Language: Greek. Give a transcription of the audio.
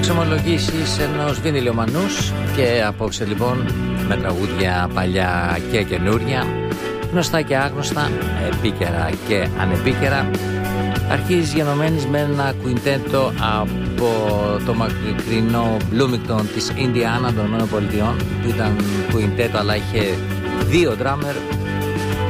Εξομολογήσεις ενός βινιλιομανούς και απόψε λοιπόν με τραγούδια παλιά και καινούρια, γνωστά και άγνωστα, επίκαιρα και ανεπίκαιρα. Αρχίζει γενομένης με ένα κουιντέτο από το μακρινό Bloomington της Ινδιάνα των ΗΠΑ, που ήταν κουιντέτο αλλά είχε δύο ντράμερ,